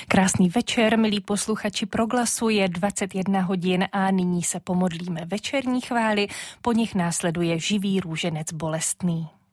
Krásný večer, milí posluchači Proglasu, je 21 hodin a nyní se pomodlíme večerní chvály, po nich následuje živý růženec bolestný.